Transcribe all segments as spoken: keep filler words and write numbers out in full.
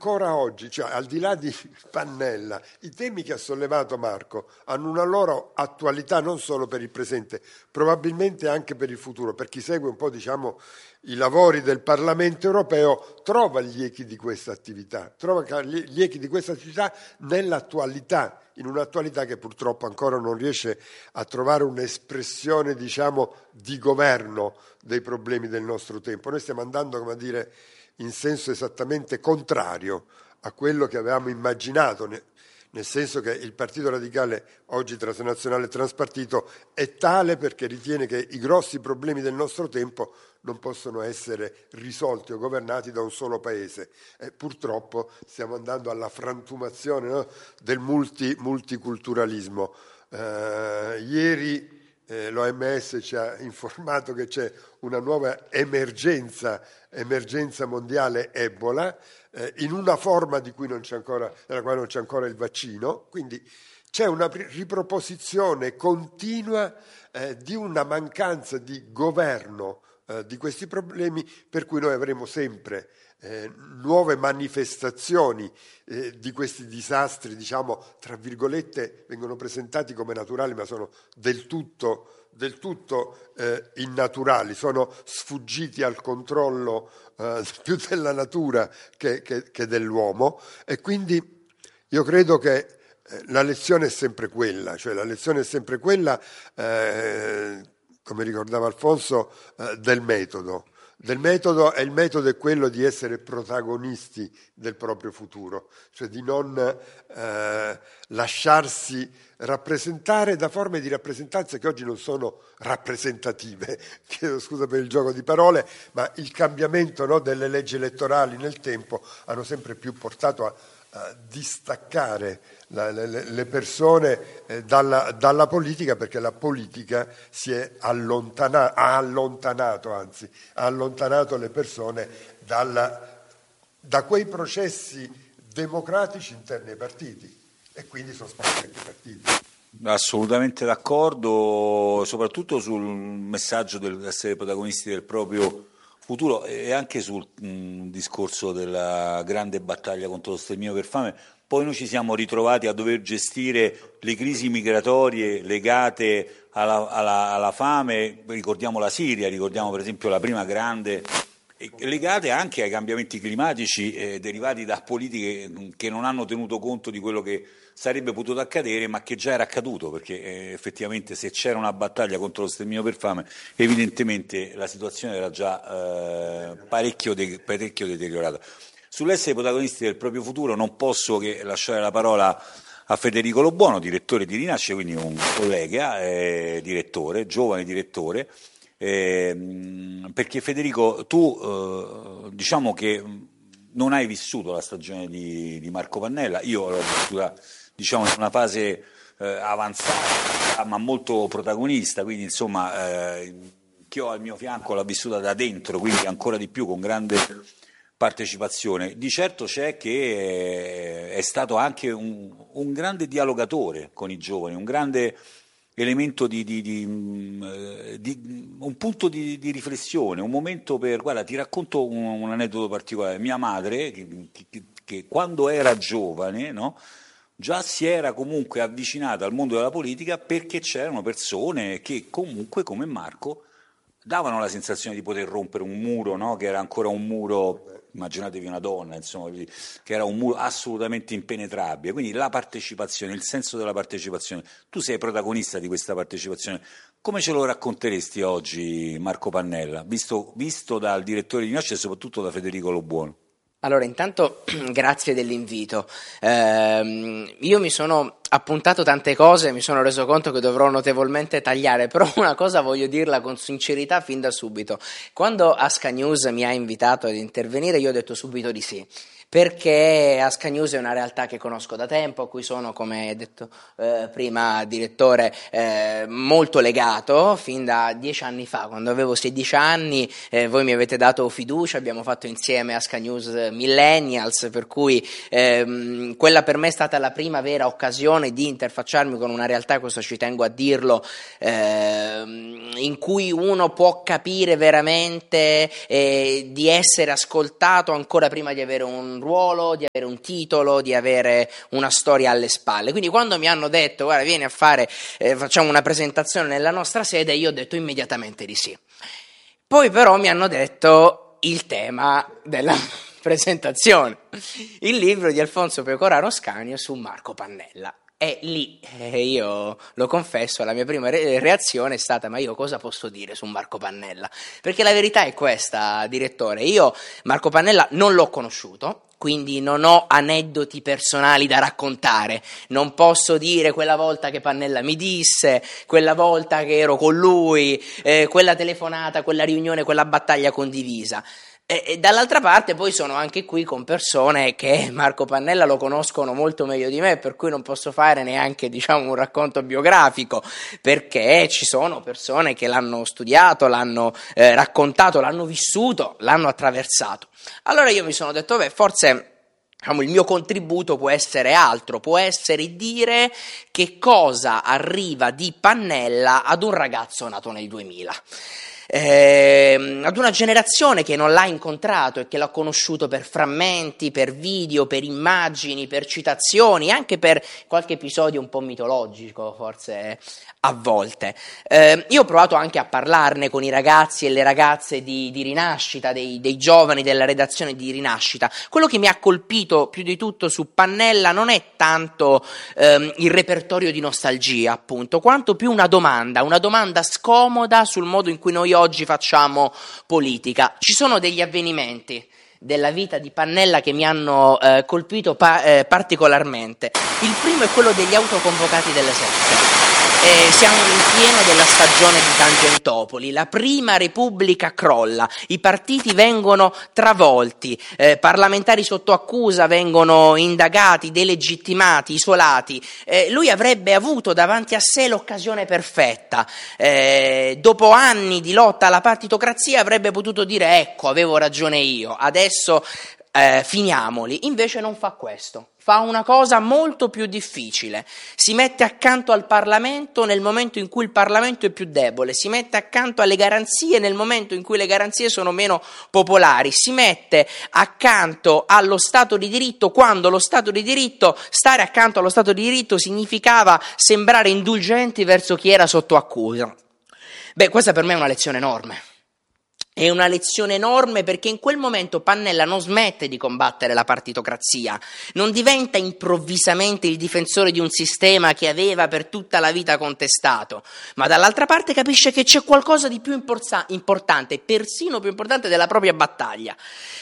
ancora oggi, cioè al di là di Pannella, i temi che ha sollevato Marco hanno una loro attualità non solo per il presente, probabilmente anche per il futuro. Per chi segue un po', diciamo, i lavori del Parlamento europeo, trova gli echi di questa attività, trova gli echi di questa attività nell'attualità, in un'attualità che purtroppo ancora non riesce a trovare un'espressione, diciamo, di governo dei problemi del nostro tempo. Noi stiamo andando, come a dire, in senso esattamente contrario a quello che avevamo immaginato, nel senso che il Partito Radicale, oggi transnazionale e transpartito, è tale perché ritiene che i grossi problemi del nostro tempo non possono essere risolti o governati da un solo paese. E purtroppo stiamo andando alla frantumazione, no, del multi, multiculturalismo. Eh, ieri eh, l'O M S ci ha informato che c'è una nuova emergenza, emergenza mondiale Ebola, eh, in una forma di cui non c'è ancora, della quale non c'è ancora il vaccino, quindi c'è una riproposizione continua eh, di una mancanza di governo eh, di questi problemi, per cui noi avremo sempre eh, nuove manifestazioni eh, di questi disastri, diciamo, tra virgolette, vengono presentati come naturali, ma sono del tutto del tutto eh, innaturali, sono sfuggiti al controllo eh, più della natura che, che, che dell'uomo, e quindi io credo che eh, la lezione è sempre quella, cioè la lezione è sempre quella, eh, come ricordava Alfonso, eh, del metodo. Del metodo, e il metodo è quello di essere protagonisti del proprio futuro, cioè di non eh, lasciarsi rappresentare da forme di rappresentanza che oggi non sono rappresentative, chiedo scusa per il gioco di parole, ma il cambiamento, no, delle leggi elettorali nel tempo hanno sempre più portato a, a distaccare la, le, le persone eh, dalla, dalla politica, perché la politica si è allontana, ha allontanato, anzi, ha allontanato le persone dalla, da quei processi democratici interni ai partiti, e quindi sono spariti anche i partiti. Assolutamente d'accordo, soprattutto sul messaggio dell'essere protagonisti del proprio futuro e anche sul mh, discorso della grande battaglia contro lo sterminio per fame. Poi noi ci siamo ritrovati a dover gestire le crisi migratorie legate alla, alla, alla fame, ricordiamo la Siria, ricordiamo per esempio la prima grande, legate anche ai cambiamenti climatici eh, derivati da politiche che non hanno tenuto conto di quello che sarebbe potuto accadere, ma che già era accaduto, perché eh, effettivamente se c'era una battaglia contro lo sterminio per fame, evidentemente la situazione era già eh, parecchio, de- parecchio deteriorata. Sull'essere protagonisti del proprio futuro non posso che lasciare la parola a Federico Lobuono, direttore di Rinasce, quindi un collega, eh, direttore, giovane direttore, eh, perché Federico tu eh, diciamo che non hai vissuto la stagione di, di Marco Pannella, io l'ho vissuta, diciamo, in una fase eh, avanzata ma molto protagonista, quindi insomma eh, chi ho al mio fianco l'ha vissuta da dentro, quindi ancora di più con grande partecipazione. Di certo c'è che è stato anche un, un grande dialogatore con i giovani, un grande elemento di, di, di, di un punto di, di riflessione, un momento per, guarda, ti racconto un, un aneddoto particolare. Mia madre, che, che, che quando era giovane, no, già si era comunque avvicinata al mondo della politica perché c'erano persone che comunque, come Marco, davano la sensazione di poter rompere un muro, no? Che era ancora un muro, immaginatevi una donna, insomma, che era un muro assolutamente impenetrabile. Quindi la partecipazione, il senso della partecipazione. Tu sei protagonista di questa partecipazione. Come ce lo racconteresti oggi, Marco Pannella, visto, visto dal direttore di Rinasce e soprattutto da Federico Lobuono? Allora, intanto grazie dell'invito. Eh, io mi sono appuntato tante cose, mi sono reso conto che dovrò notevolmente tagliare, però una cosa voglio dirla con sincerità fin da subito. Quando Asca News mi ha invitato ad intervenire, io ho detto subito di sì, perché Asca News è una realtà che conosco da tempo, a cui sono, come detto eh, prima, direttore, eh, molto legato, fin da dieci anni fa, quando avevo sedici anni, eh, voi mi avete dato fiducia, abbiamo fatto insieme Asca News Millennials, per cui ehm, quella per me è stata la prima vera occasione di interfacciarmi con una realtà, questo ci tengo a dirlo, ehm, in cui uno può capire veramente eh, di essere ascoltato ancora prima di avere un ruolo, di avere un titolo, di avere una storia alle spalle. Quindi quando mi hanno detto guarda vieni a fare, eh, facciamo una presentazione nella nostra sede, io ho detto immediatamente di sì. Poi però mi hanno detto il tema della presentazione, il libro di Alfonso Pecoraro Scanio su Marco Pannella. E lì, eh, io lo confesso, la mia prima re- reazione è stata ma io cosa posso dire su Marco Pannella? Perché la verità è questa, direttore, io Marco Pannella non l'ho conosciuto, quindi non ho aneddoti personali da raccontare, non posso dire quella volta che Pannella mi disse, quella volta che ero con lui, eh, quella telefonata, quella riunione, quella battaglia condivisa. E dall'altra parte poi sono anche qui con persone che Marco Pannella lo conoscono molto meglio di me, per cui non posso fare neanche diciamo un racconto biografico, perché ci sono persone che l'hanno studiato, l'hanno eh, raccontato, l'hanno vissuto, l'hanno attraversato. Allora io mi sono detto, beh, forse diciamo, il mio contributo può essere altro, può essere dire che cosa arriva di Pannella ad un ragazzo nato nel duemila. Eh, ad una generazione che non l'ha incontrato e che l'ha conosciuto per frammenti, per video, per immagini, per citazioni, anche per qualche episodio un po' mitologico forse a volte. Eh, io ho provato anche a parlarne con i ragazzi e le ragazze di, di Rinascita, dei, dei giovani della redazione di Rinascita. Quello che mi ha colpito più di tutto su Pannella non è tanto ehm, il repertorio di nostalgia, appunto, quanto più una domanda, una domanda scomoda sul modo in cui noi oggi facciamo politica. Ci sono degli avvenimenti della vita di Pannella che mi hanno eh, colpito pa- eh, particolarmente. Il primo è quello degli autoconvocati delle sette. Eh, siamo in pieno della stagione di Tangentopoli, la prima Repubblica crolla, i partiti vengono travolti, eh, parlamentari sotto accusa vengono indagati, delegittimati, isolati. Eh, lui avrebbe avuto davanti a sé l'occasione perfetta, eh, dopo anni di lotta alla partitocrazia avrebbe potuto dire ecco avevo ragione io, adesso eh, finiamoli, invece non fa questo. Fa una cosa molto più difficile, si mette accanto al Parlamento nel momento in cui il Parlamento è più debole, si mette accanto alle garanzie nel momento in cui le garanzie sono meno popolari, si mette accanto allo Stato di diritto quando lo Stato di diritto, stare accanto allo Stato di diritto significava sembrare indulgenti verso chi era sotto accusa. Beh, questa per me è una lezione enorme. È una lezione enorme perché in quel momento Pannella non smette di combattere la partitocrazia, non diventa improvvisamente il difensore di un sistema che aveva per tutta la vita contestato, ma dall'altra parte capisce che c'è qualcosa di più imporza- importante, persino più importante della propria battaglia.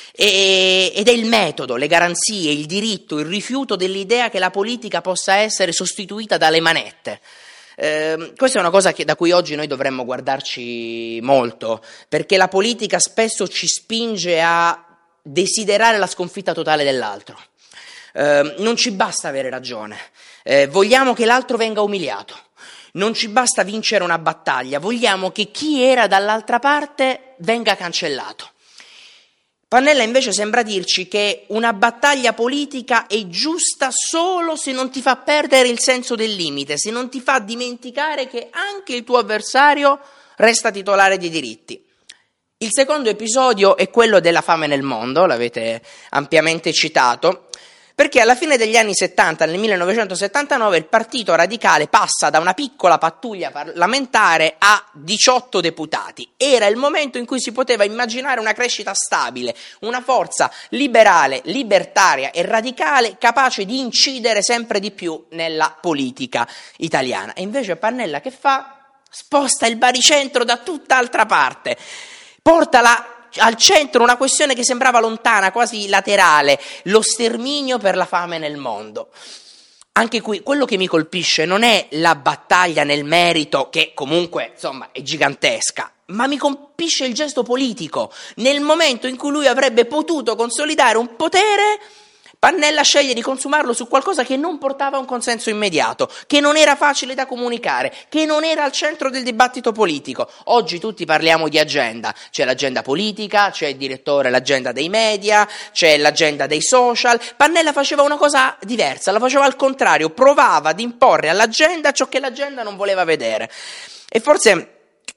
E, ed è il metodo, le garanzie, il diritto, il rifiuto dell'idea che la politica possa essere sostituita dalle manette. Eh, questa è una cosa che, da cui oggi noi dovremmo guardarci molto, perché la politica spesso ci spinge a desiderare la sconfitta totale dell'altro. Eh, non ci basta avere ragione, eh, vogliamo che l'altro venga umiliato, non ci basta vincere una battaglia, vogliamo che chi era dall'altra parte venga cancellato. Pannella invece sembra dirci che una battaglia politica è giusta solo se non ti fa perdere il senso del limite, se non ti fa dimenticare che anche il tuo avversario resta titolare di diritti. Il secondo episodio è quello della fame nel mondo, l'avete ampiamente citato, perché alla fine degli anni settanta, nel millenovecentosettantanove, il Partito Radicale passa da una piccola pattuglia parlamentare a diciotto deputati. Era il momento in cui si poteva immaginare una crescita stabile, una forza liberale, libertaria e radicale capace di incidere sempre di più nella politica italiana. E invece Pannella che fa? Sposta il baricentro da tutt'altra parte, porta la al centro una questione che sembrava lontana, quasi laterale, lo sterminio per la fame nel mondo. Anche qui quello che mi colpisce non è la battaglia nel merito, che comunque insomma è gigantesca, ma mi colpisce il gesto politico. Nel momento in cui lui avrebbe potuto consolidare un potere, Pannella sceglie di consumarlo su qualcosa che non portava a un consenso immediato, che non era facile da comunicare, che non era al centro del dibattito politico. Oggi tutti parliamo di agenda, c'è l'agenda politica, c'è il direttore, l'agenda dei media, c'è l'agenda dei social. Pannella faceva una cosa diversa, la faceva al contrario, provava ad imporre all'agenda ciò che l'agenda non voleva vedere. E forse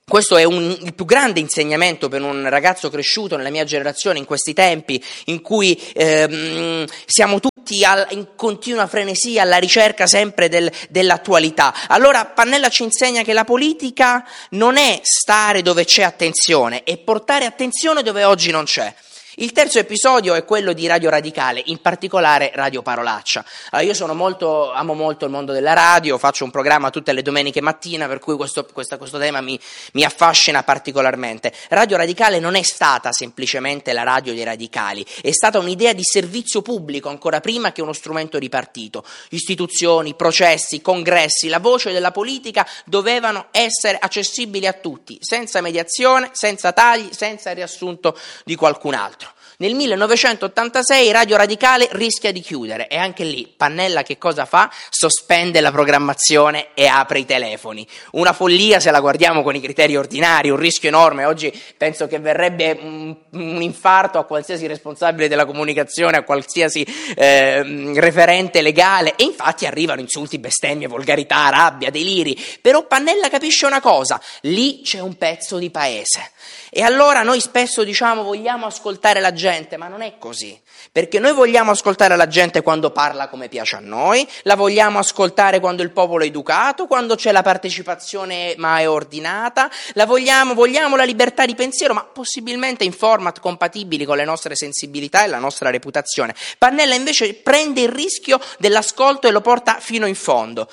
Questo è un, il più grande insegnamento per un ragazzo cresciuto nella mia generazione, in questi tempi in cui ehm, siamo tutti al, in continua frenesia alla ricerca sempre del, dell'attualità. Allora Pannella ci insegna che la politica non è stare dove c'è attenzione, è portare attenzione dove oggi non c'è. Il terzo episodio è quello di Radio Radicale, in particolare Radio Parolaccia. Allora, io sono molto, amo molto il mondo della radio, faccio un programma tutte le domeniche mattina, per cui questo, questo, questo tema mi, mi affascina particolarmente. Radio Radicale non è stata semplicemente la radio dei radicali, è stata un'idea di servizio pubblico ancora prima che uno strumento di partito. Istituzioni, processi, congressi, la voce della politica dovevano essere accessibili a tutti, senza mediazione, senza tagli, senza riassunto di qualcun altro. Nel millenovecentottantasei Radio Radicale rischia di chiudere e anche lì Pannella che cosa fa? Sospende la programmazione e apre i telefoni. Una follia se la guardiamo con i criteri ordinari, un rischio enorme. Oggi penso che verrebbe un, un infarto a qualsiasi responsabile della comunicazione, a qualsiasi eh, referente legale, e infatti arrivano insulti, bestemmie, volgarità, rabbia, deliri. Però Pannella capisce una cosa: lì c'è un pezzo di paese. E allora noi spesso diciamo vogliamo ascoltare la gente, ma non è così, perché noi vogliamo ascoltare la gente quando parla come piace a noi, la vogliamo ascoltare quando il popolo è educato, quando c'è la partecipazione ma è ordinata, la vogliamo, vogliamo la libertà di pensiero, ma possibilmente in format compatibili con le nostre sensibilità e la nostra reputazione. Pannella invece prende il rischio dell'ascolto e lo porta fino in fondo.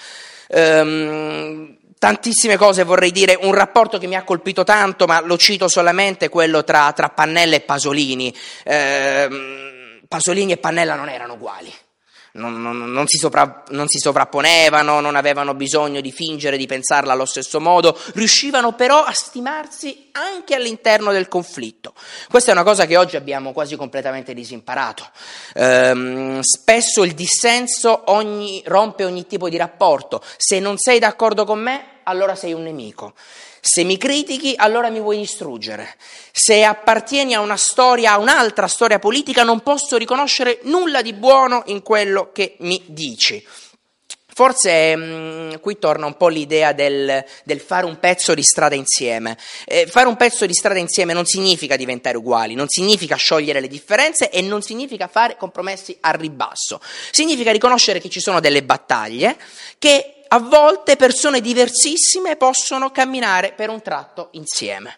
Ehm... Tantissime cose vorrei dire, un rapporto che mi ha colpito tanto, ma lo cito solamente, quello tra, tra Pannella e Pasolini. Eh, Pasolini e Pannella non erano uguali, non, non, non, si sopra, non si sovrapponevano, non avevano bisogno di fingere di pensarla allo stesso modo, riuscivano però a stimarsi anche all'interno del conflitto. Questa è una cosa che oggi abbiamo quasi completamente disimparato. Ehm, spesso il dissenso ogni, rompe ogni tipo di rapporto. Se non sei d'accordo con me, allora sei un nemico. Se mi critichi, allora mi vuoi distruggere. Se appartieni a una storia, a un'altra storia politica, non posso riconoscere nulla di buono in quello che mi dici. Forse mh, qui torna un po' l'idea del, del fare un pezzo di strada insieme. Eh, fare un pezzo di strada insieme non significa diventare uguali, non significa sciogliere le differenze e non significa fare compromessi al ribasso. Significa riconoscere che ci sono delle battaglie che a volte persone diversissime possono camminare per un tratto insieme.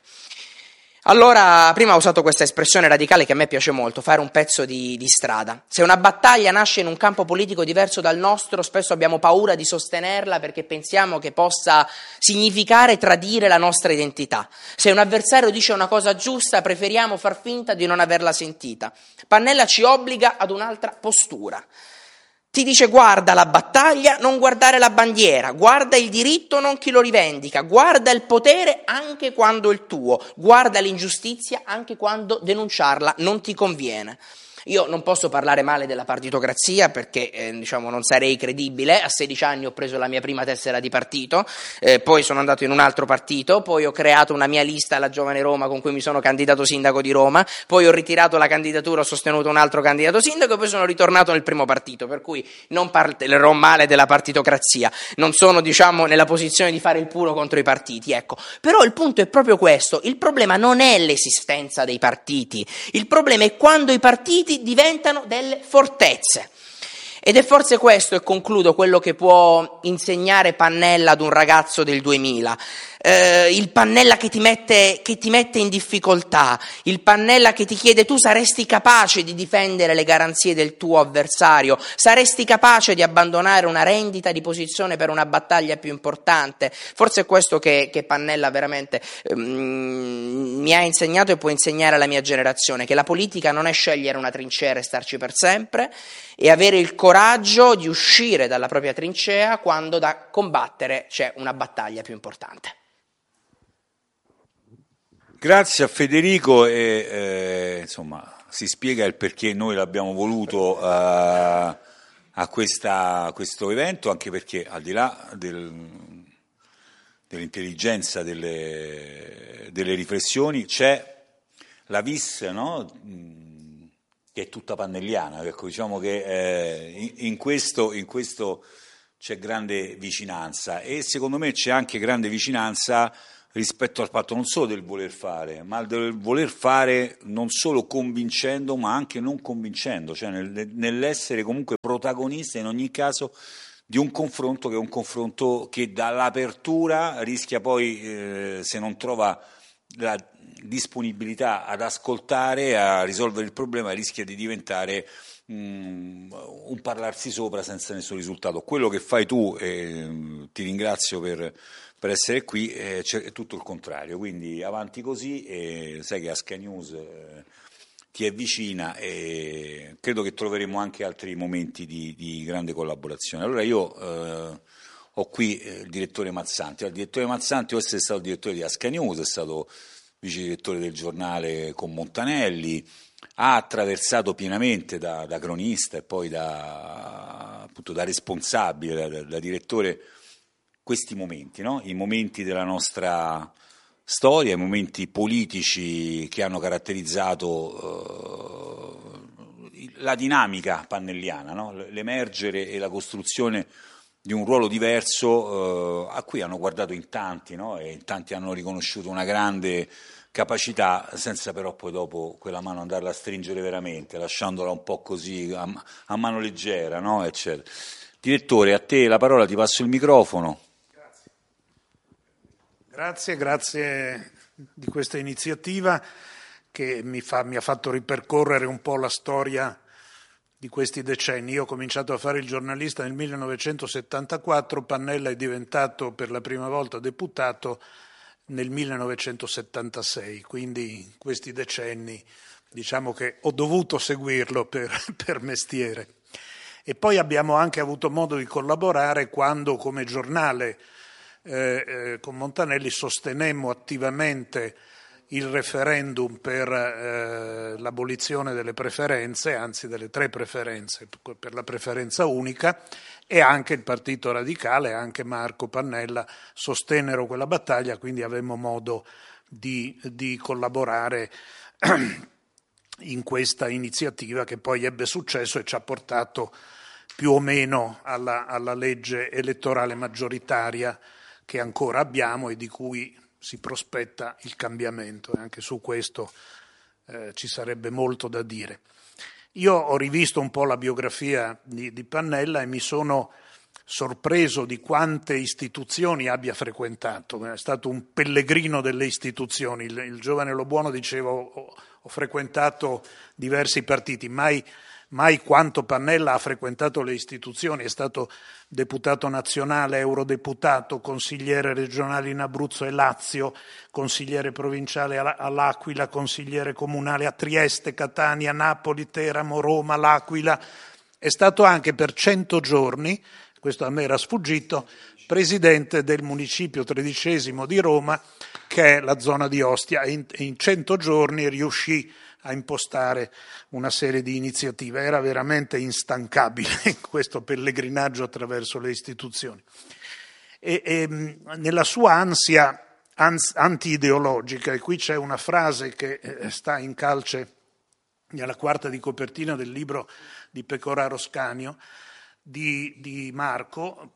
Allora, prima ho usato questa espressione radicale che a me piace molto, fare un pezzo di, di strada. Se una battaglia nasce in un campo politico diverso dal nostro, spesso abbiamo paura di sostenerla perché pensiamo che possa significare tradire la nostra identità. Se un avversario dice una cosa giusta, preferiamo far finta di non averla sentita. Pannella ci obbliga ad un'altra postura. Ti dice guarda la battaglia, non guardare la bandiera, guarda il diritto, non chi lo rivendica, guarda il potere anche quando è il tuo, guarda l'ingiustizia anche quando denunciarla non ti conviene. Io non posso parlare male della partitocrazia perché eh, diciamo non sarei credibile. A sedici anni ho preso la mia prima tessera di partito, eh, poi sono andato in un altro partito, poi ho creato una mia lista alla Giovane Roma con cui mi sono candidato sindaco di Roma, poi ho ritirato la candidatura, ho sostenuto un altro candidato sindaco e poi sono ritornato nel primo partito, per cui non parlerò male della partitocrazia, non sono diciamo nella posizione di fare il puro contro i partiti, ecco. Però il punto è proprio questo, il problema non è l'esistenza dei partiti, il problema è quando i partiti diventano delle fortezze. Ed è forse questo, e concludo, quello che può insegnare Pannella ad un ragazzo del duemila. Eh, il Pannella che ti mette, che ti mette in difficoltà, il Pannella che ti chiede tu saresti capace di difendere le garanzie del tuo avversario, saresti capace di abbandonare una rendita di posizione per una battaglia più importante. Forse è questo che, che Pannella veramente um, mi ha insegnato e può insegnare alla mia generazione, che la politica non è scegliere una trincea e starci per sempre, e avere il coraggio di uscire dalla propria trincea quando da combattere c'è una battaglia più importante. Grazie a Federico e eh, insomma si spiega il perché noi l'abbiamo voluto uh, a, questa, a questo evento, anche perché al di là del, dell'intelligenza delle, delle riflessioni c'è la vis, no? Che è tutta pannelliana, ecco, diciamo che eh, in, in, questo, in questo c'è grande vicinanza e secondo me c'è anche grande vicinanza rispetto al fatto non solo del voler fare, ma del voler fare non solo convincendo, ma anche non convincendo, cioè nel, nell'essere comunque protagonista in ogni caso di un confronto che è un confronto che dall'apertura rischia poi, eh, se non trova la disponibilità ad ascoltare, a risolvere il problema, rischia di diventare um, un parlarsi sopra senza nessun risultato. Quello che fai tu, e ti ringrazio per, per essere qui, è, è tutto il contrario, quindi avanti così, e sai che Asca News eh, ti è vicina e credo che troveremo anche altri momenti di, di grande collaborazione. Allora io eh, ho qui eh, il direttore Mazzanti. Il direttore Mazzanti, oltre è stato il direttore di Asca News, è stato vice direttore del giornale con Montanelli, ha attraversato pienamente da, da cronista e poi da, appunto, da responsabile, da, da direttore, questi momenti, no? I momenti della nostra storia, i momenti politici che hanno caratterizzato eh, la dinamica pannelliana, no? L'emergere e la costruzione di un ruolo diverso eh, a cui hanno guardato in tanti, no? E in tanti hanno riconosciuto una grande capacità, senza però poi dopo quella mano andarla a stringere veramente, lasciandola un po' così a, a mano leggera, no? Eccetera. Direttore, a te la parola, ti passo il microfono. Grazie, grazie di questa iniziativa che mi, fa, mi ha fatto ripercorrere un po' la storia di questi decenni. Io ho cominciato a fare il giornalista nel millenovecentosettantaquattro, Pannella è diventato per la prima volta deputato nel millenovecentosettantasei, quindi in questi decenni diciamo che ho dovuto seguirlo per, per mestiere. E poi abbiamo anche avuto modo di collaborare quando come giornale eh, eh, con Montanelli sostenemmo attivamente il referendum per eh, l'abolizione delle preferenze, anzi delle tre preferenze, per la preferenza unica, e anche il Partito Radicale, anche Marco Pannella sostennero quella battaglia, quindi avemmo modo di, di collaborare in questa iniziativa che poi ebbe successo e ci ha portato più o meno alla, alla legge elettorale maggioritaria che ancora abbiamo e di cui si prospetta il cambiamento, e anche su questo eh, ci sarebbe molto da dire. Io ho rivisto un po' la biografia di, di Pannella e mi sono sorpreso di quante istituzioni abbia frequentato. È stato un pellegrino delle istituzioni. Il, il giovane Lobuono diceva ho, ho frequentato diversi partiti, mai, mai quanto Pannella ha frequentato le istituzioni. È stato deputato nazionale, eurodeputato, consigliere regionale in Abruzzo e Lazio, consigliere provinciale all'Aquila, consigliere comunale a Trieste, Catania, Napoli, Teramo, Roma, l'Aquila. È stato anche per cento giorni, questo a me era sfuggito, presidente del municipio tredicesimo di Roma, che è la zona di Ostia, e in cento giorni riuscì a impostare una serie di iniziative. Era veramente instancabile questo pellegrinaggio attraverso le istituzioni. E, e nella sua ansia anti-ideologica, e qui c'è una frase che sta in calce nella quarta di copertina del libro di Pecoraro Scanio, di, di Marco,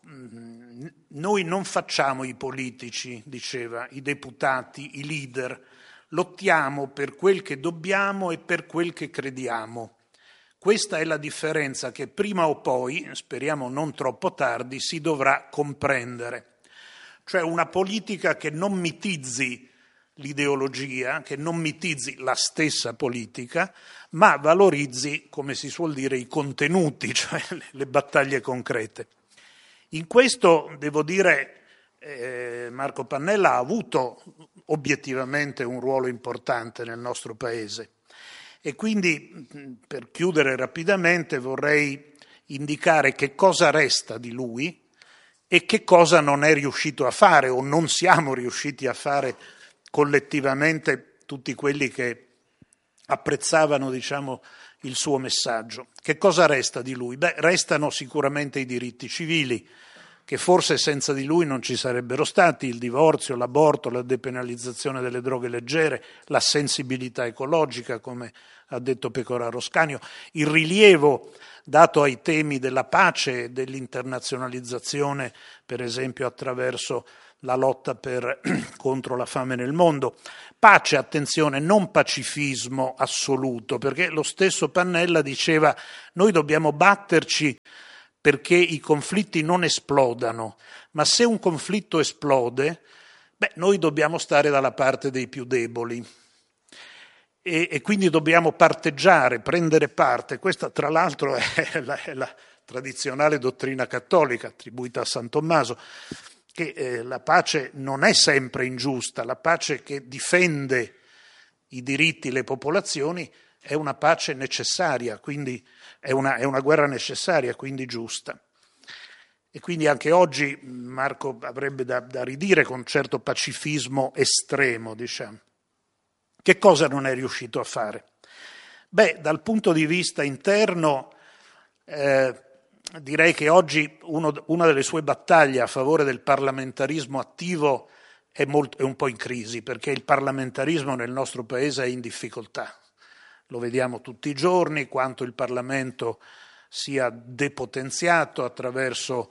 noi non facciamo i politici, diceva, i deputati, i leader, lottiamo per quel che dobbiamo e per quel che crediamo. Questa è la differenza che prima o poi, speriamo non troppo tardi, si dovrà comprendere. Cioè una politica che non mitizzi l'ideologia, che non mitizzi la stessa politica, ma valorizzi, come si suol dire, i contenuti, cioè le battaglie concrete. In questo, devo dire, eh, Marco Pannella ha avuto obiettivamente un ruolo importante nel nostro Paese. E quindi, per chiudere rapidamente, vorrei indicare che cosa resta di lui e che cosa non è riuscito a fare o non siamo riusciti a fare collettivamente tutti quelli che apprezzavano, diciamo, il suo messaggio. Che cosa resta di lui? Beh, restano sicuramente i diritti civili, che forse senza di lui non ci sarebbero stati: il divorzio, l'aborto, la depenalizzazione delle droghe leggere, la sensibilità ecologica, come ha detto Pecoraro Scanio, il rilievo dato ai temi della pace e dell'internazionalizzazione, per esempio attraverso la lotta per, contro la fame nel mondo. Pace, attenzione, non pacifismo assoluto, perché lo stesso Pannella diceva: noi dobbiamo batterci perché i conflitti non esplodano, ma se un conflitto esplode, beh, noi dobbiamo stare dalla parte dei più deboli e, e quindi dobbiamo parteggiare, prendere parte. Questa tra l'altro è la, è la tradizionale dottrina cattolica attribuita a San Tommaso, che eh, la pace non è sempre ingiusta, la pace che difende i diritti, le popolazioni, è una pace necessaria, quindi è una, è una guerra necessaria, quindi giusta. E quindi anche oggi Marco avrebbe da, da ridire con certo pacifismo estremo, diciamo. Che cosa non è riuscito a fare? Beh, dal punto di vista interno, eh, direi che oggi uno, una delle sue battaglie a favore del parlamentarismo attivo è, molto, è un po' in crisi, perché il parlamentarismo nel nostro paese è in difficoltà. Lo vediamo tutti i giorni, quanto il Parlamento sia depotenziato attraverso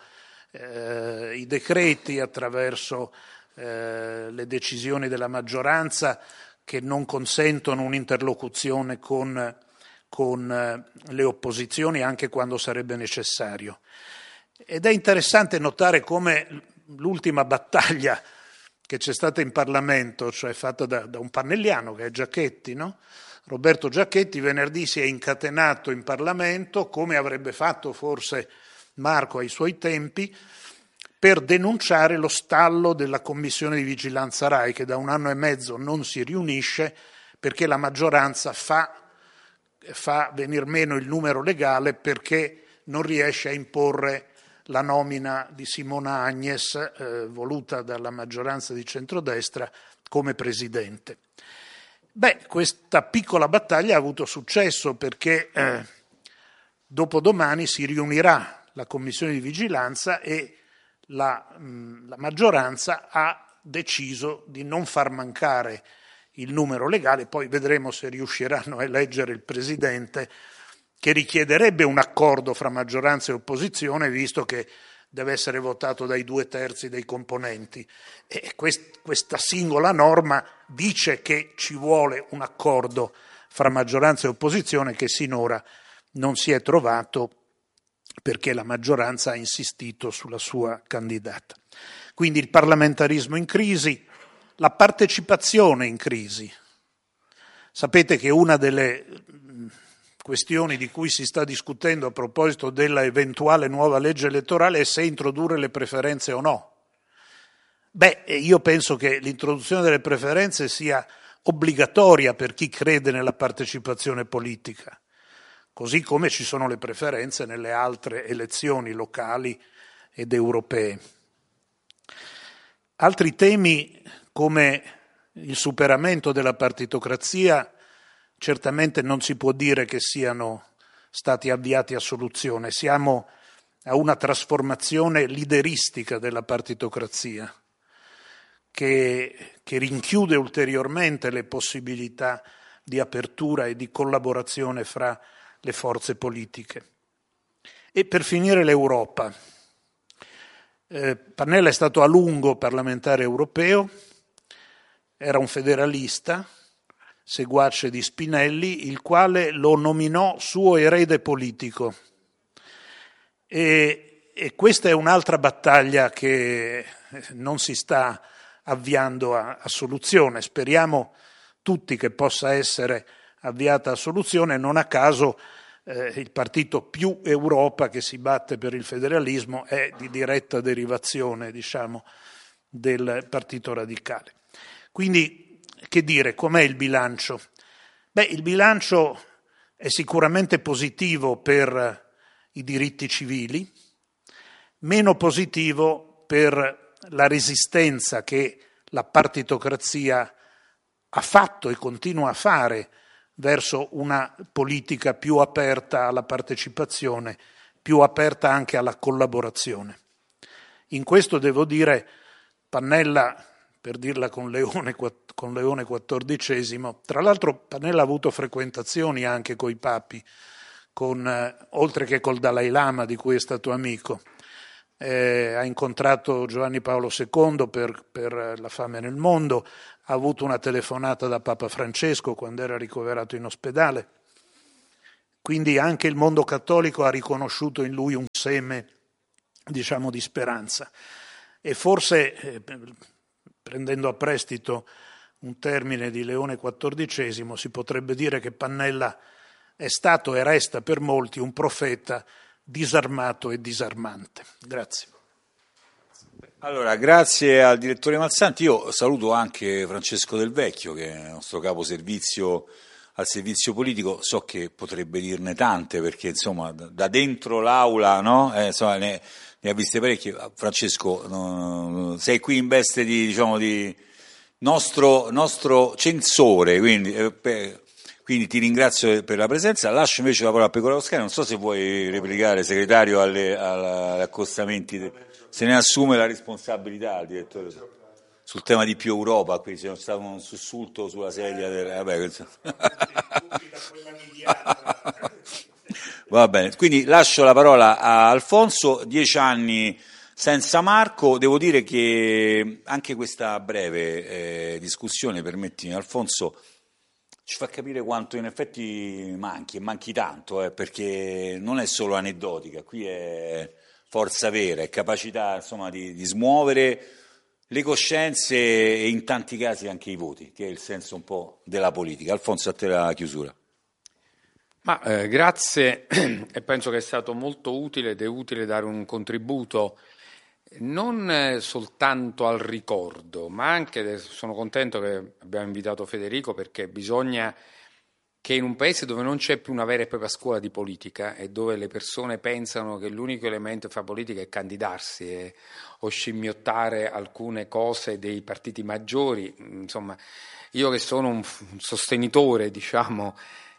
eh, i decreti, attraverso eh, le decisioni della maggioranza che non consentono un'interlocuzione con, con eh, le opposizioni anche quando sarebbe necessario. Ed è interessante notare come l'ultima battaglia che c'è stata in Parlamento, cioè fatta da, da un pannelliano che è Giachetti, no? Roberto Giachetti, venerdì si è incatenato in Parlamento, come avrebbe fatto forse Marco ai suoi tempi, per denunciare lo stallo della Commissione di Vigilanza Rai, che da un anno e mezzo non si riunisce perché la maggioranza fa, fa venir meno il numero legale, perché non riesce a imporre la nomina di Simona Agnes, eh, voluta dalla maggioranza di centrodestra, come presidente. Beh, questa piccola battaglia ha avuto successo perché eh, dopodomani si riunirà la Commissione di Vigilanza e la, mh, la maggioranza ha deciso di non far mancare il numero legale, poi vedremo se riusciranno a eleggere il Presidente, che richiederebbe un accordo fra maggioranza e opposizione, visto che deve essere votato dai due terzi dei componenti. E quest, questa singola norma dice che ci vuole un accordo fra maggioranza e opposizione che sinora non si è trovato perché la maggioranza ha insistito sulla sua candidata. Quindi il parlamentarismo in crisi, la partecipazione in crisi. Sapete che una delle questioni di cui si sta discutendo a proposito della eventuale nuova legge elettorale è se introdurre le preferenze o no. Beh, io penso che l'introduzione delle preferenze sia obbligatoria per chi crede nella partecipazione politica, così come ci sono le preferenze nelle altre elezioni locali ed europee. Altri temi come il superamento della partitocrazia certamente non si può dire che siano stati avviati a soluzione. Siamo a una trasformazione lideristica della partitocrazia che, che rinchiude ulteriormente le possibilità di apertura e di collaborazione fra le forze politiche. E per finire l'Europa. Eh, Pannella è stato a lungo parlamentare europeo, era un federalista, seguace di Spinelli, il quale lo nominò suo erede politico. E, e questa è un'altra battaglia che non si sta avviando a, a soluzione. Speriamo tutti che possa essere avviata a soluzione. Non a caso eh, il partito Più Europa che si batte per il federalismo è di diretta derivazione, diciamo, del Partito Radicale. Quindi, che dire, com'è il bilancio? Beh, il bilancio è sicuramente positivo per i diritti civili, meno positivo per la resistenza che la partitocrazia ha fatto e continua a fare verso una politica più aperta alla partecipazione, più aperta anche alla collaborazione. In questo devo dire, Pannella, per dirla con Leone, con Leone quattordicesimo, tra l'altro Pannella ha avuto frequentazioni anche coi papi, con, eh, oltre che col Dalai Lama, di cui è stato amico. Eh, ha incontrato Giovanni Paolo secondo per, per la fame nel mondo, ha avuto una telefonata da Papa Francesco quando era ricoverato in ospedale. Quindi anche il mondo cattolico ha riconosciuto in lui un seme, diciamo, di speranza. E forse, eh, prendendo a prestito un termine di Leone quattordicesimo, si potrebbe dire che Pannella è stato e resta per molti un profeta disarmato e disarmante. Grazie. Allora, grazie al direttore Malsanti. Io saluto anche Francesco Del Vecchio, che è il nostro capo servizio al servizio politico. So che potrebbe dirne tante, perché insomma da dentro l'aula, no? eh, insomma, ne, ne ha viste parecchie. Francesco, no, sei qui in veste di, diciamo, di nostro, nostro censore, quindi, eh, per, quindi ti ringrazio per la presenza. Lascio invece la parola a Pecora Toscana. Non so se vuoi replicare, segretario, alle, agli accostamenti. Se ne assume la responsabilità il direttore sul tema di più Europa, qui c'è stato un sussulto sulla sedia del... Vabbè, va bene, quindi lascio la parola a Alfonso. Dieci anni senza Marco. Devo dire che anche questa breve eh, discussione, permettimi Alfonso, ci fa capire quanto in effetti manchi, e manchi tanto, eh, perché non è solo aneddotica, qui è forza vera, è capacità, insomma, di, di smuovere le coscienze e in tanti casi anche i voti, che è il senso un po' della politica. Alfonso, a te la chiusura. Ma eh, grazie, e penso che è stato molto utile ed è utile dare un contributo non eh, soltanto al ricordo, ma anche, sono contento che abbiamo invitato Federico, perché bisogna che in un paese dove non c'è più una vera e propria scuola di politica e dove le persone pensano che l'unico elemento che fa politica è candidarsi e, o scimmiottare alcune cose dei partiti maggiori, insomma, io che sono un, un sostenitore, diciamo,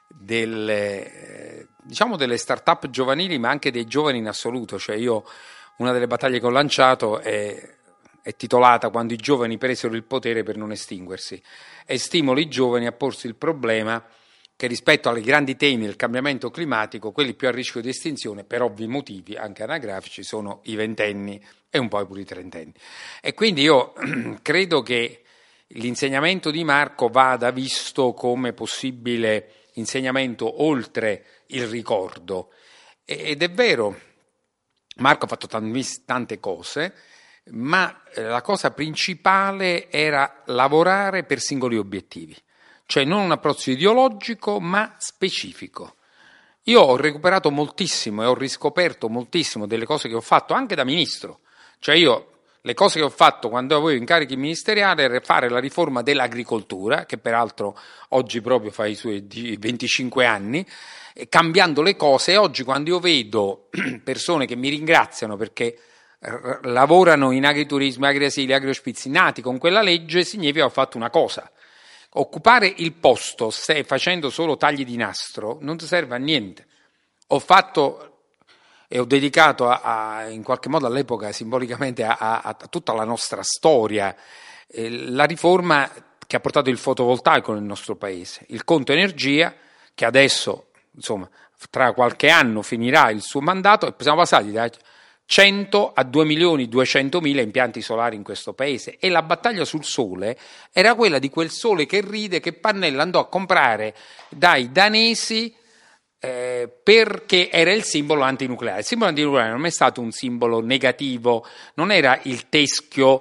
delle, eh, diciamo delle start-up giovanili, ma anche dei giovani in assoluto, cioè io una delle battaglie che ho lanciato è, è titolata "Quando i giovani presero il potere per non estinguersi", e stimolo i giovani a porsi il problema che rispetto ai grandi temi del cambiamento climatico, quelli più a rischio di estinzione, per ovvi motivi anche anagrafici, sono i ventenni e un po' pure i trentenni. E quindi io credo che l'insegnamento di Marco vada visto come possibile insegnamento oltre il ricordo. Ed è vero, Marco ha fatto tante cose, ma la cosa principale era lavorare per singoli obiettivi. Cioè non un approccio ideologico, ma specifico. Io ho recuperato moltissimo e ho riscoperto moltissimo delle cose che ho fatto anche da ministro. Cioè io, le cose che ho fatto quando avevo incarichi ministeriali era fare la riforma dell'agricoltura, che peraltro oggi proprio fa i suoi venticinque anni, cambiando le cose. E oggi quando io vedo persone che mi ringraziano perché lavorano in agriturismo, agriasili, agriospizi, nati con quella legge, significa che ho fatto una cosa. Occupare il posto, se facendo solo tagli di nastro, non ti serve a niente. Ho fatto e ho dedicato a, a, in qualche modo all'epoca simbolicamente a, a, a tutta la nostra storia eh, la riforma che ha portato il fotovoltaico nel nostro paese, il conto energia che adesso, insomma, tra qualche anno finirà il suo mandato e siamo passati da cento a due milioni duecentomila impianti solari in questo paese, e la battaglia sul sole era quella di quel sole che ride che Pannella andò a comprare dai danesi eh, perché era il simbolo antinucleare. Il simbolo antinucleare non è stato un simbolo negativo, non era il teschio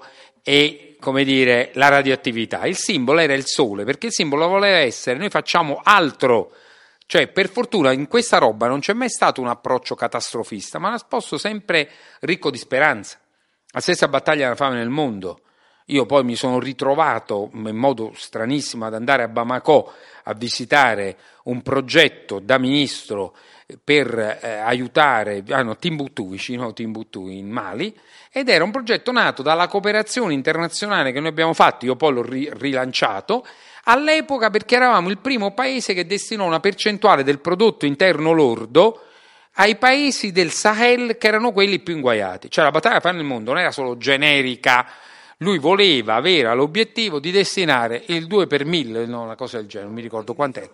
e, come dire, la radioattività, il simbolo era il sole, perché il simbolo voleva essere: noi facciamo altro. Cioè, per fortuna in questa roba non c'è mai stato un approccio catastrofista, ma un approccio sempre ricco di speranza. La stessa battaglia della fame nel mondo. Io poi mi sono ritrovato in modo stranissimo ad andare a Bamako a visitare un progetto da ministro per eh, aiutare ah no, Timbuktu, vicino a Timbuktu in Mali, ed era un progetto nato dalla cooperazione internazionale che noi abbiamo fatto. Io poi l'ho ri- rilanciato all'epoca perché eravamo il primo paese che destinò una percentuale del prodotto interno lordo ai paesi del Sahel che erano quelli più inguaiati. Cioè la battaglia per il mondo non era solo generica, lui voleva, avere l'obiettivo di destinare il due per mille, no, una cosa del genere, non mi ricordo quant'è.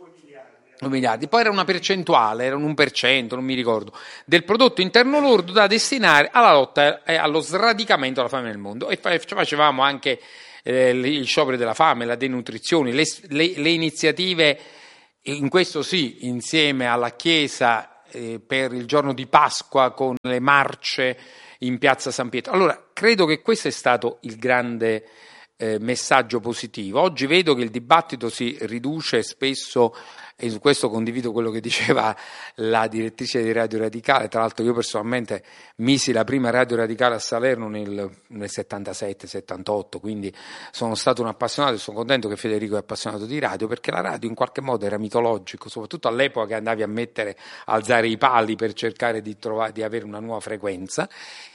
due miliardi, poi era una percentuale, era un uno per cento, non mi ricordo, del prodotto interno lordo da destinare alla lotta e allo sradicamento della fame nel mondo. E facevamo anche eh, gli scioperi della fame, la denutrizione, le, le, le iniziative, in questo sì, insieme alla Chiesa eh, per il giorno di Pasqua con le marce in piazza San Pietro. Allora, credo che questo è stato il grande eh, messaggio positivo. Oggi vedo che il dibattito si riduce spesso, e su questo condivido quello che diceva la direttrice di Radio Radicale. Tra l'altro io personalmente misi la prima Radio Radicale a Salerno nel, nel settantasette settantotto, quindi sono stato un appassionato e sono contento che Federico è appassionato di radio, perché la radio in qualche modo era mitologico, soprattutto all'epoca che andavi a mettere, a alzare i pali per cercare di trovare, di avere una nuova frequenza.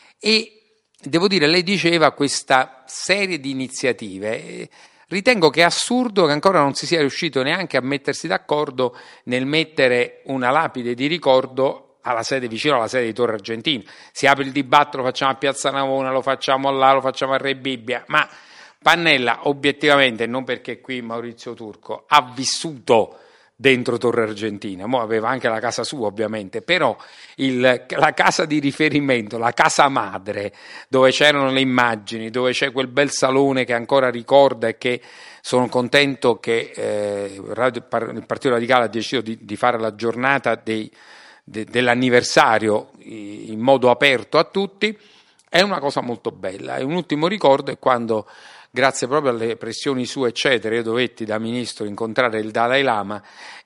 E devo dire, lei diceva questa serie di iniziative. Ritengo che è assurdo che ancora non si sia riuscito neanche a mettersi d'accordo nel mettere una lapide di ricordo alla sede, vicino alla sede di Torre Argentina. Si apre il dibattito, lo facciamo a Piazza Navona, lo facciamo là, lo facciamo a Re Bibbia, ma Pannella obiettivamente, non perché qui Maurizio Turco ha vissuto dentro Torre Argentina, mo aveva anche la casa sua ovviamente, però il, la casa di riferimento, la casa madre, dove c'erano le immagini, dove c'è quel bel salone che ancora ricorda, e che sono contento che eh, il Partito Radicale ha deciso di, di fare la giornata dei, de, dell'anniversario in modo aperto a tutti, è una cosa molto bella. E un ultimo ricordo è quando, grazie proprio alle pressioni sue eccetera, io dovetti da ministro incontrare il Dalai Lama,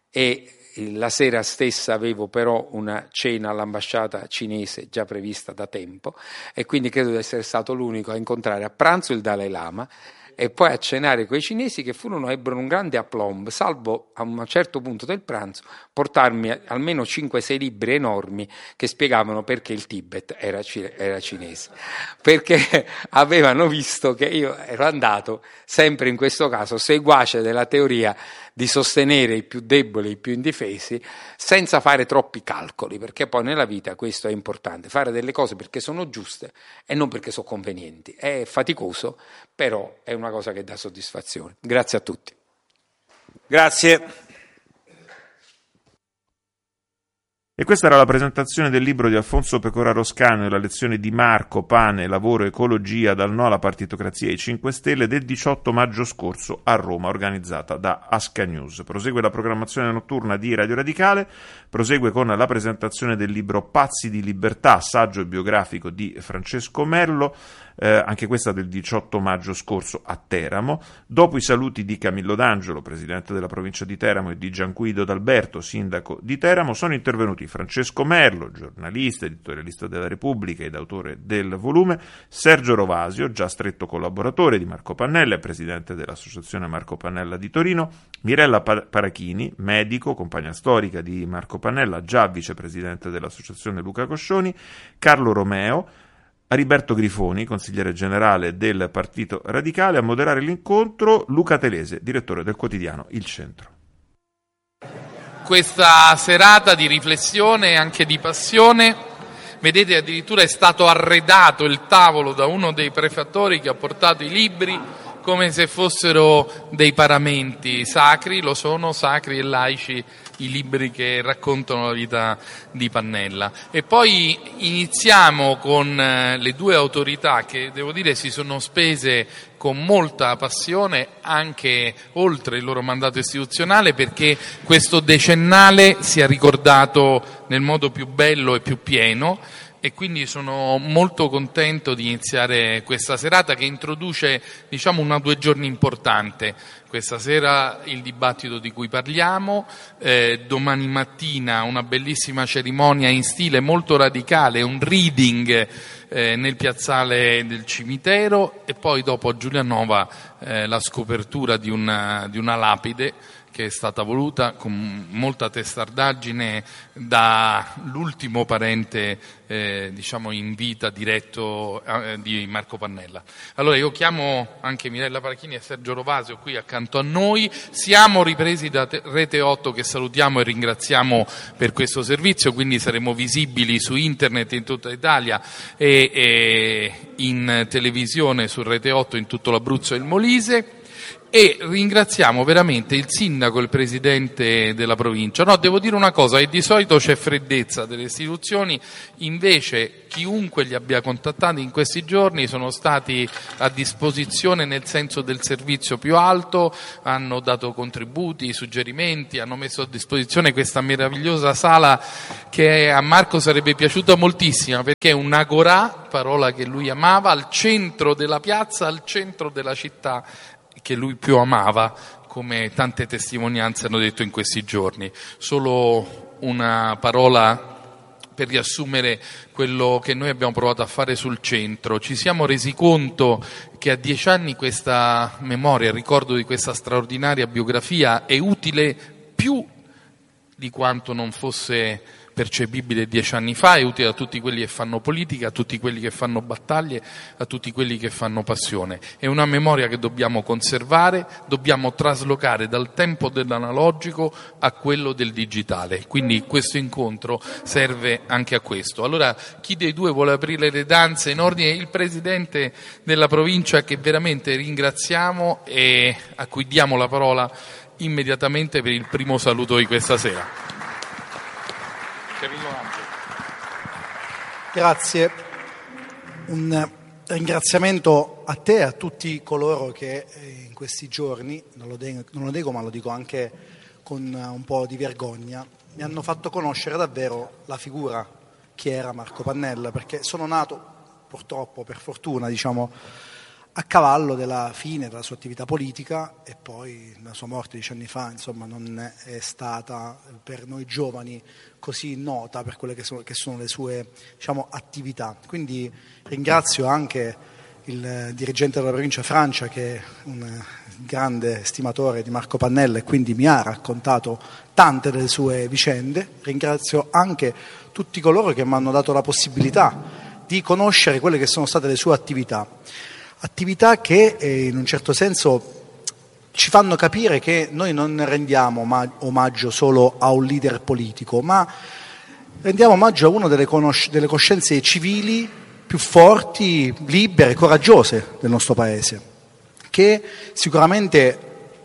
e la sera stessa avevo però una cena all'ambasciata cinese già prevista da tempo, e quindi credo di essere stato l'unico a incontrare a pranzo il Dalai Lama e poi a cenare quei cinesi, che furono, ebbero un grande aplomb, salvo a un certo punto del pranzo portarmi almeno cinque sei libri enormi che spiegavano perché il Tibet era, era cinese, perché avevano visto che io ero andato sempre in questo caso seguace della teoria di sostenere i più deboli, i più indifesi, senza fare troppi calcoli, perché poi nella vita questo è importante, fare delle cose perché sono giuste e non perché sono convenienti. È faticoso, però è una cosa che dà soddisfazione. Grazie a tutti. Grazie. E questa era la presentazione del libro di Alfonso Pecoraro Scanu e la lezione di Marco, Pane, Lavoro, Ecologia, dal no alla partitocrazia ai cinque Stelle, del diciotto maggio scorso a Roma, organizzata da Asca News. Prosegue la programmazione notturna di Radio Radicale, prosegue con la presentazione del libro Pazzi di Libertà, saggio biografico di Francesco Merlo, eh, anche questa del diciotto maggio scorso a Teramo. Dopo i saluti di Camillo D'Angelo, presidente della provincia di Teramo, e di Gianguido D'Alberto, sindaco di Teramo, sono intervenuti Francesco Merlo, giornalista, editorialista della Repubblica ed autore del volume, Sergio Rovasio, già stretto collaboratore di Marco Pannella e presidente dell'associazione Marco Pannella di Torino, Mirella Parachini, medico, compagna storica di Marco Pannella, già vicepresidente dell'associazione Luca Coscioni, Carlo Romeo, Ariberto Grifoni, consigliere generale del Partito Radicale. A moderare l'incontro Luca Telese, direttore del quotidiano Il Centro. Questa serata di riflessione e anche di passione, vedete, addirittura è stato arredato il tavolo da uno dei prefattori che ha portato i libri come se fossero dei paramenti sacri. Lo sono, sacri e laici, i libri che raccontano la vita di Pannella. E poi iniziamo con le due autorità che, devo dire, si sono spese con molta passione anche oltre il loro mandato istituzionale, perché questo decennale sia ricordato nel modo più bello e più pieno. E quindi sono molto contento di iniziare questa serata che introduce, diciamo, una due giorni importante. Questa sera il dibattito di cui parliamo, eh, domani mattina una bellissima cerimonia in stile molto radicale, un reading eh, nel piazzale del cimitero, e poi dopo a Giulianova eh, la scopertura di una, di una lapide che è stata voluta con molta testardaggine dall'ultimo parente eh, diciamo in vita diretto eh, di Marco Pannella. Allora io chiamo anche Mirella Parachini e Sergio Rovasio qui accanto a noi. Siamo ripresi da te- Rete otto, che salutiamo e ringraziamo per questo servizio, quindi saremo visibili su internet in tutta Italia e, e in televisione su Rete otto in tutto l'Abruzzo e il Molise. E ringraziamo veramente il sindaco e il presidente della provincia. No, devo dire una cosa, che di solito c'è freddezza delle istituzioni, invece chiunque li abbia contattati in questi giorni sono stati a disposizione nel senso del servizio più alto, hanno dato contributi, suggerimenti, hanno messo a disposizione questa meravigliosa sala che a Marco sarebbe piaciuta moltissimo, perché è un agorà, parola che lui amava, al centro della piazza, al centro della città che lui più amava, come tante testimonianze hanno detto in questi giorni. Solo una parola per riassumere quello che noi abbiamo provato a fare sul centro. Ci siamo resi conto che a dieci anni questa memoria, il ricordo di questa straordinaria biografia è utile più di quanto non fosse percepibile dieci anni fa, è utile a tutti quelli che fanno politica, a tutti quelli che fanno battaglie, a tutti quelli che fanno passione. È una memoria che dobbiamo conservare, dobbiamo traslocare dal tempo dell'analogico a quello del digitale, quindi questo incontro serve anche a questo. Allora, chi dei due vuole aprire le danze in ordine? Il presidente della provincia, che veramente ringraziamo e a cui diamo la parola immediatamente per il primo saluto di questa sera. Grazie, un ringraziamento a te e a tutti coloro che in questi giorni, non lo, de- non lo nego ma lo dico anche con un po' di vergogna, mi hanno fatto conoscere davvero la figura che era Marco Pannella, perché sono nato purtroppo, per fortuna diciamo, a cavallo della fine della sua attività politica, e poi la sua morte dieci anni fa insomma non è stata per noi giovani così nota per quelle che sono, che sono le sue diciamo, attività. Quindi ringrazio anche il dirigente della provincia Francia, che è un grande stimatore di Marco Pannella e quindi mi ha raccontato tante delle sue vicende. Ringrazio anche tutti coloro che mi hanno dato la possibilità di conoscere quelle che sono state le sue attività. Attività che eh, in un certo senso ci fanno capire che noi non rendiamo omaggio solo a un leader politico, ma rendiamo omaggio a una delle, conosc- delle coscienze civili più forti, libere, coraggiose del nostro Paese, che sicuramente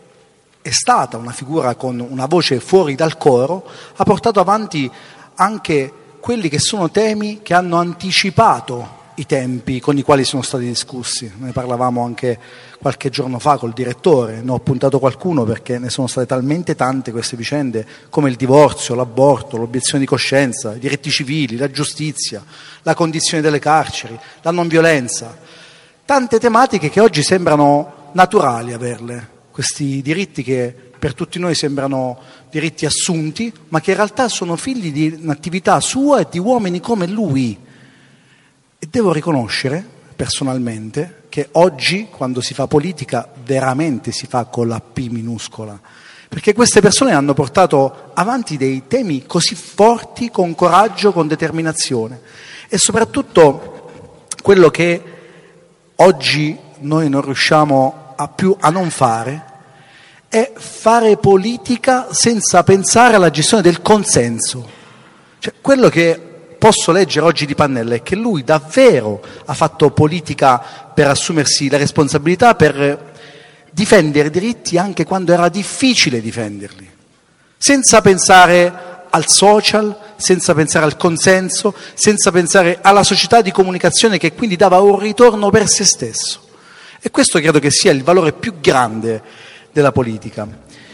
è stata una figura con una voce fuori dal coro, ha portato avanti anche quelli che sono temi che hanno anticipato i tempi con i quali sono stati discussi. Ne parlavamo anche qualche giorno fa col direttore, ne ho appuntato qualcuno perché ne sono state talmente tante queste vicende, come il divorzio, l'aborto, l'obiezione di coscienza, i diritti civili, la giustizia, la condizione delle carceri, la non violenza, tante tematiche che oggi sembrano naturali averle, questi diritti che per tutti noi sembrano diritti assunti, ma che in realtà sono figli di un'attività sua e di uomini come lui. E devo riconoscere personalmente che oggi, quando si fa politica, veramente si fa con la P minuscola, perché queste persone hanno portato avanti dei temi così forti, con coraggio, con determinazione, e soprattutto quello che oggi noi non riusciamo a più a non fare è fare politica senza pensare alla gestione del consenso. Cioè, quello che posso leggere oggi di Pannella è che lui davvero ha fatto politica per assumersi la responsabilità, per difendere i diritti anche quando era difficile difenderli, senza pensare al social, senza pensare al consenso, senza pensare alla società di comunicazione che quindi dava un ritorno per se stesso. E questo credo che sia il valore più grande della politica.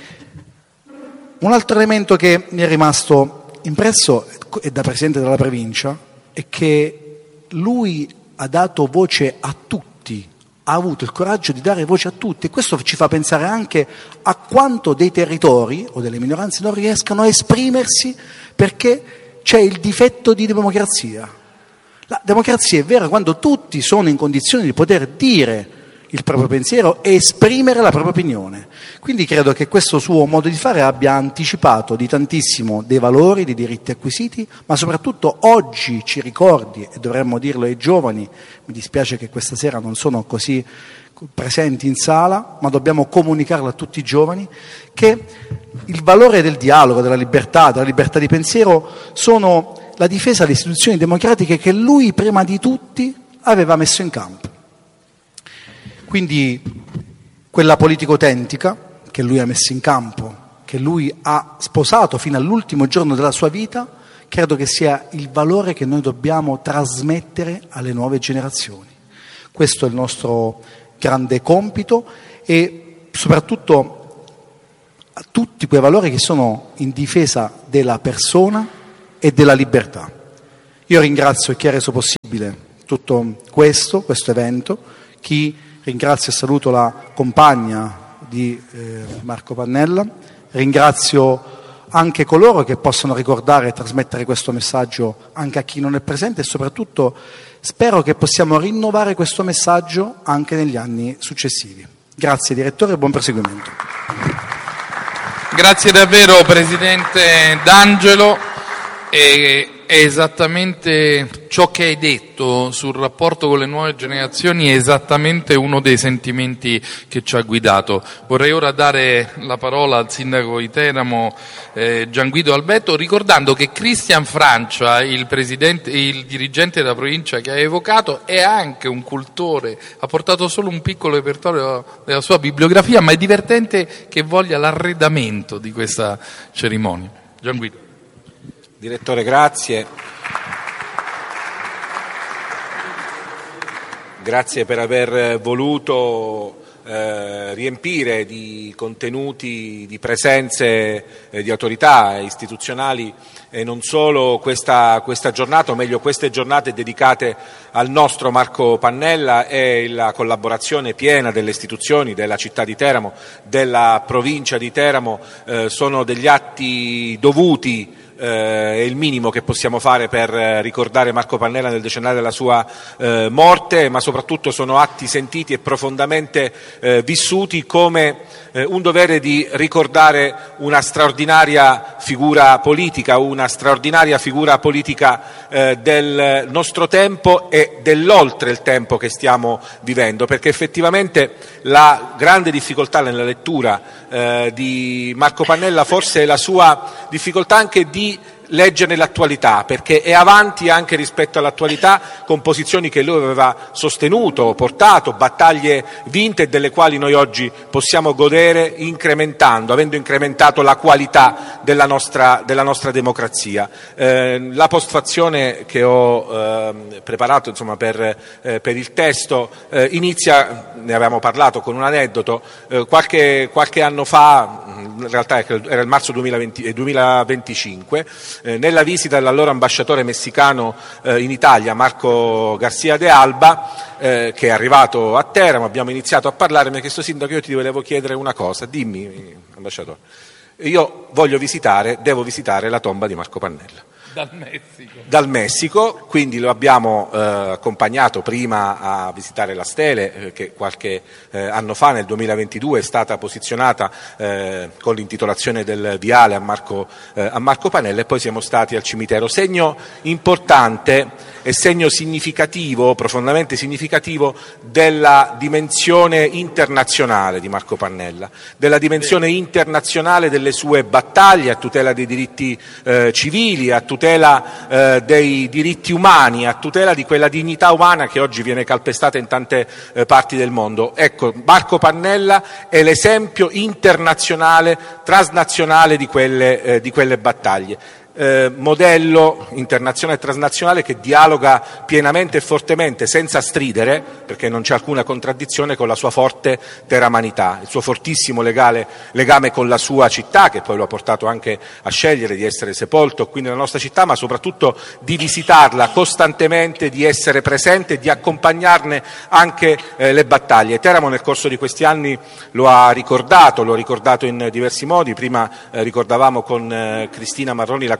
Un altro elemento che mi è rimasto impresso e da presidente della provincia è che lui ha dato voce a tutti, ha avuto il coraggio di dare voce a tutti, e questo ci fa pensare anche a quanto dei territori o delle minoranze non riescano a esprimersi perché c'è il difetto di democrazia. La democrazia è vera quando tutti sono in condizione di poter dire il proprio pensiero e esprimere la propria opinione. Quindi credo che questo suo modo di fare abbia anticipato di tantissimo dei valori, dei diritti acquisiti, ma soprattutto oggi ci ricordi, e dovremmo dirlo ai giovani, mi dispiace che questa sera non sono così presenti in sala, ma dobbiamo comunicarlo a tutti i giovani, che il valore del dialogo, della libertà, della libertà di pensiero sono la difesa delle istituzioni democratiche che lui prima di tutti aveva messo in campo. Quindi quella politica autentica che lui ha messo in campo, che lui ha sposato fino all'ultimo giorno della sua vita, credo che sia il valore che noi dobbiamo trasmettere alle nuove generazioni. Questo è il nostro grande compito e soprattutto a tutti quei valori che sono in difesa della persona e della libertà. Io ringrazio chi ha reso possibile tutto questo, questo evento, chi ringrazio e saluto la compagna di eh, Marco Pannella, ringrazio anche coloro che possono ricordare e trasmettere questo messaggio anche a chi non è presente e soprattutto spero che possiamo rinnovare questo messaggio anche negli anni successivi. Grazie direttore e buon proseguimento. Grazie davvero Presidente D'Angelo. E è esattamente ciò che hai detto sul rapporto con le nuove generazioni, è esattamente uno dei sentimenti che ci ha guidato. Vorrei ora dare la parola al sindaco di Teramo, eh, Gianguido Albetto, ricordando che Cristian Francia, il, presidente, il dirigente della provincia che ha evocato, è anche un cultore, ha portato solo un piccolo repertorio della sua bibliografia, ma è divertente che voglia l'arredamento di questa cerimonia. Gianguido. Direttore, grazie. Grazie per aver voluto eh, riempire di contenuti, di presenze eh, di autorità istituzionali e non solo questa, questa giornata, o meglio queste giornate dedicate al nostro Marco Pannella e la collaborazione piena delle istituzioni, della città di Teramo, della provincia di Teramo, eh, sono degli atti dovuti. È il minimo che possiamo fare per ricordare Marco Pannella nel decennale della sua eh, morte, ma soprattutto sono atti sentiti e profondamente eh, vissuti come eh, un dovere di ricordare una straordinaria figura politica, una straordinaria figura politica eh, del nostro tempo e dell'oltre il tempo che stiamo vivendo, perché effettivamente la grande difficoltà nella lettura eh, di Marco Pannella forse è la sua difficoltà anche di leggere l'attualità, perché è avanti anche rispetto all'attualità con posizioni che lui aveva sostenuto, portato, battaglie vinte e delle quali noi oggi possiamo godere incrementando, avendo incrementato la qualità della nostra, della nostra democrazia. Eh, la postfazione che ho eh, preparato insomma, per, eh, per il testo eh, inizia, ne avevamo parlato con un aneddoto, eh, qualche, qualche anno fa, in realtà era il marzo duemilaventi, duemilaventicinque, Eh, nella visita dell'allora ambasciatore messicano eh, in Italia, Marco Garcia de Alba, eh, che è arrivato a Teramo, abbiamo iniziato a parlare, mi ha chiesto: sindaco, io ti volevo chiedere una cosa, dimmi ambasciatore, io voglio visitare, devo visitare la tomba di Marco Pannella. Dal Messico. Dal Messico, quindi lo abbiamo eh, accompagnato prima a visitare la stele eh, che qualche eh, anno fa, nel duemilaventidue, è stata posizionata eh, con l'intitolazione del viale a Marco, eh, a Marco Pannella, e poi siamo stati al cimitero. Segno importante e segno significativo, profondamente significativo, della dimensione internazionale di Marco Pannella, della dimensione internazionale delle sue battaglie a tutela dei diritti eh, civili, a tutela eh, dei diritti umani, a tutela di quella dignità umana che oggi viene calpestata in tante eh, parti del mondo. Ecco, Marco Pannella è l'esempio internazionale, transnazionale di quelle, eh, di quelle battaglie. Eh, modello internazionale e transnazionale che dialoga pienamente e fortemente, senza stridere, perché non c'è alcuna contraddizione, con la sua forte teramanità, il suo fortissimo legale, legame con la sua città, che poi lo ha portato anche a scegliere di essere sepolto qui nella nostra città, ma soprattutto di visitarla costantemente, di essere presente e di accompagnarne anche eh, le battaglie. Teramo nel corso di questi anni lo ha ricordato, lo ha ricordato in diversi modi. Prima eh, ricordavamo con eh, Cristina Marroni la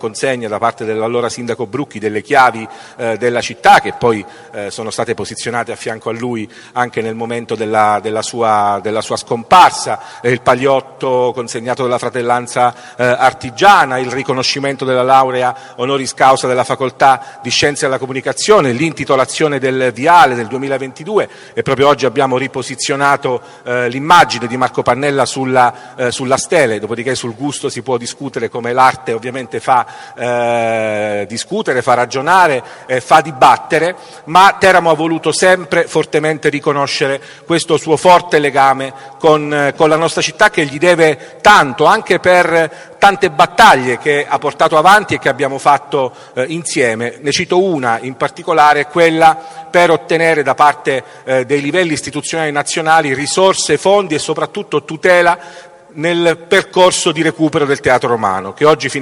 consegna da parte dell'allora sindaco Brucchi delle chiavi eh, della città, che poi eh, sono state posizionate a fianco a lui anche nel momento della, della, sua, della sua scomparsa, eh, il pagliotto consegnato dalla Fratellanza eh, Artigiana, il riconoscimento della laurea honoris causa della Facoltà di Scienze della Comunicazione, l'intitolazione del viale del duemilaventidue, e proprio oggi abbiamo riposizionato eh, l'immagine di Marco Pannella sulla, eh, sulla stele. Dopodiché sul gusto si può discutere, come l'arte ovviamente fa eh, discutere, fa ragionare, eh, fa dibattere, ma Teramo ha voluto sempre fortemente riconoscere questo suo forte legame con, eh, con la nostra città, che gli deve tanto, anche per tante battaglie che ha portato avanti e che abbiamo fatto eh, insieme. Ne cito una in particolare, quella per ottenere da parte eh, dei livelli istituzionali nazionali risorse, fondi e soprattutto tutela nel percorso di recupero del Teatro Romano, che oggi